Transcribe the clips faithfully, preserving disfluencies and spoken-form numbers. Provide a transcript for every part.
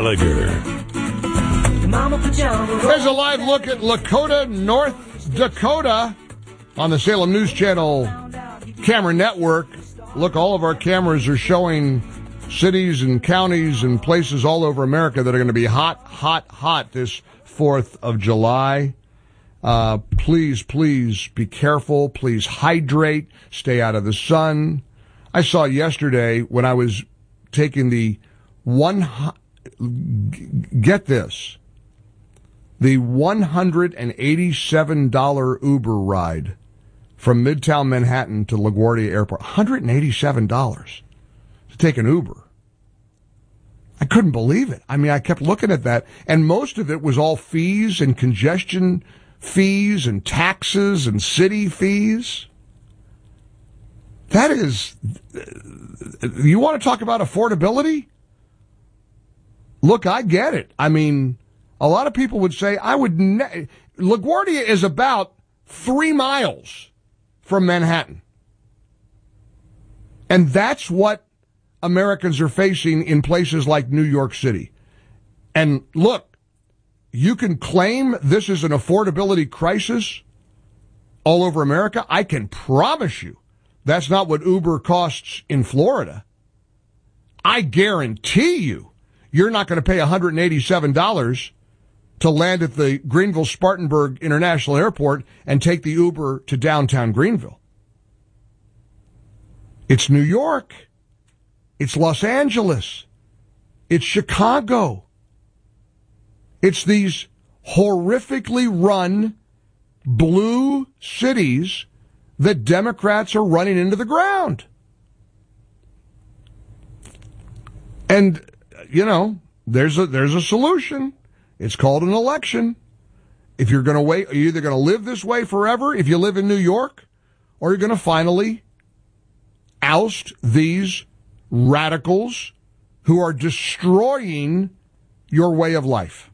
Gallagher. There's a live look at Lakota, North Dakota on the Salem News Channel camera network. Look, all of our cameras are showing cities and counties and places all over America that are going to be hot, hot, hot this fourth of July. Uh, please, please be careful. Please hydrate. Stay out of the sun. I saw yesterday when I was taking the one, get this, the one hundred eighty-seven dollars Uber ride from Midtown Manhattan to LaGuardia Airport. one hundred eighty-seven dollars to take an Uber. I couldn't believe it. I mean, I kept looking at that, and most of it was all fees and congestion fees and taxes and city fees. That is, you want to talk about affordability? Look, I get it. I mean, a lot of people would say, I would, ne- LaGuardia is about three miles from Manhattan. And that's what Americans are facing in places like New York City. And look, you can claim this is an affordability crisis all over America. I can promise you that's not what Uber costs in Florida. I guarantee you you're not going to pay one hundred eighty-seven dollars to land at the Greenville-Spartanburg International Airport and take the Uber to downtown Greenville. It's New York. It's Los Angeles. It's Chicago. It's these horrifically run blue cities that Democrats are running into the ground. And, you know, there's a there's a solution. It's called an election. If you're going to wait, you're either going to live this way forever if you live in New York, or you're going to finally oust these radicals who are destroying your way of life.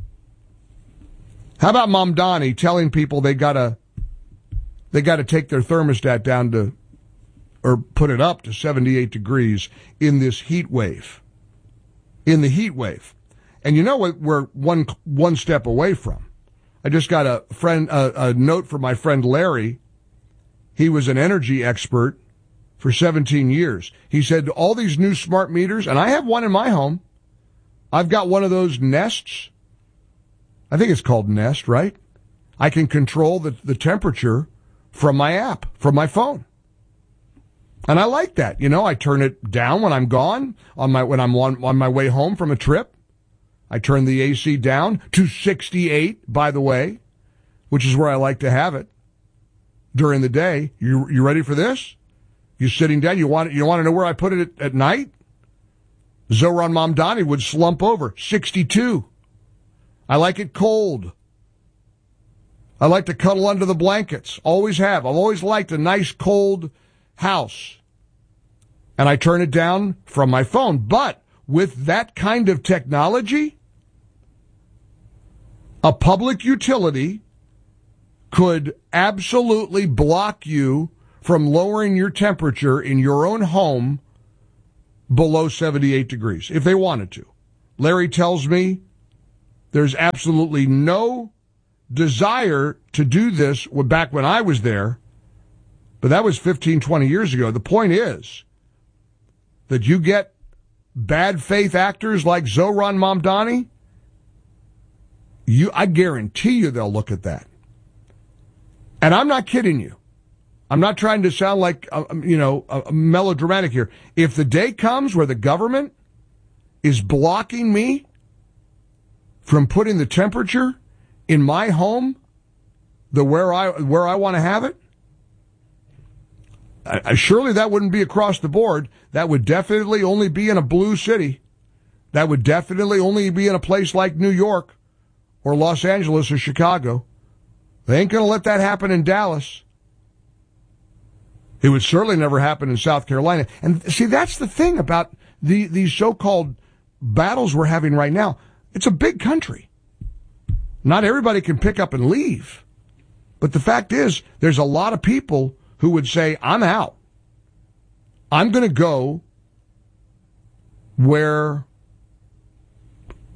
How about Mamdani telling people they gotta they gotta take their thermostat down to, or put it up to seventy-eight degrees in this heat wave? In the heat wave. And you know what we're one one step away from? I just got a friend a, a note from my friend Larry. He was an energy expert for seventeen years. He said all these new smart meters, and I have one in my home. I've got one of those Nests. I think it's called Nest, right? I can control the, the temperature from my app, from my phone. And I like that. You know, I turn it down when I'm gone, on my when I'm on, on my way home from a trip. I turn the A C down to sixty-eight, by the way, which is where I like to have it during the day. You you ready for this? You sitting down, you want you want to know where I put it at, at night? Zohran Mamdani would slump over, sixty-two. I like it cold. I like to cuddle under the blankets. Always have. I've always liked a nice cold house. And I turn it down from my phone. But with that kind of technology, a public utility could absolutely block you from lowering your temperature in your own home below seventy-eight degrees, if they wanted to. Larry tells me there's absolutely no desire to do this back when I was there, but that was fifteen, twenty years ago. The point is that you get bad faith actors like Zohran Mamdani, you, I guarantee you they'll look at that. And I'm not kidding you. I'm not trying to sound like, uh, you know, uh, melodramatic here. If the day comes where the government is blocking me from putting the temperature in my home, the where I where I want to have it, I, I, surely that wouldn't be across the board. That would definitely only be in a blue city. That would definitely only be in a place like New York or Los Angeles or Chicago. They ain't going to let that happen in Dallas. It would certainly never happen in South Carolina. And see, that's the thing about the these so-called battles we're having right now. It's a big country. Not everybody can pick up and leave. But the fact is, there's a lot of people who would say, I'm out. I'm going to go where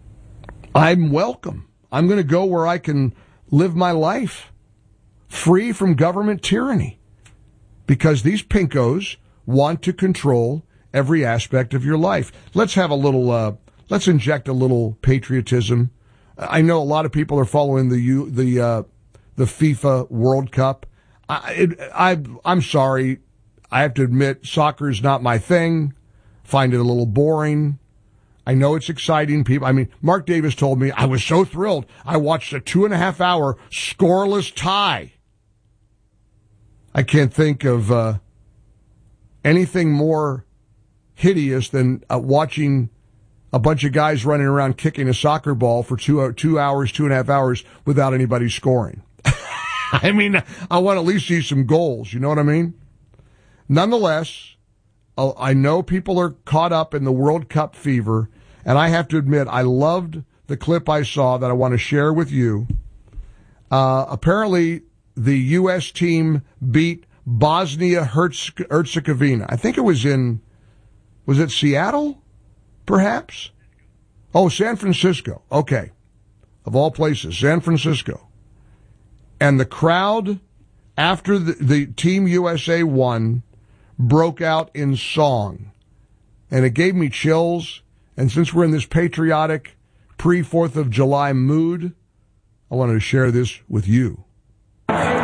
I'm welcome. I'm going to go where I can live my life free from government tyranny, because these pinkos want to control every aspect of your life. Let's have a little, uh, let's inject a little patriotism. I know a lot of people are following the U, the uh, the FIFA World Cup. I, it, I I'm sorry, I have to admit, soccer is not my thing. Find it a little boring. I know it's exciting. People, I mean, Mark Davis told me I was so thrilled. I watched a two and a half hour scoreless tie. I can't think of uh, anything more hideous than uh, watching a bunch of guys running around kicking a soccer ball for two uh, two hours, two and a half hours without anybody scoring. I mean, I want to at least see some goals. You know what I mean? Nonetheless, I know people are caught up in the World Cup fever, and I have to admit, I loved the clip I saw that I want to share with you. Uh, apparently, the U S team beat Bosnia-Herzegovina. I think it was in, was it Seattle, perhaps? Oh, San Francisco. Okay. Of all places, San Francisco. And the crowd, after the, the Team U S A won, broke out in song. And it gave me chills. And since we're in this patriotic pre-fourth of July mood, I wanted to share this with you.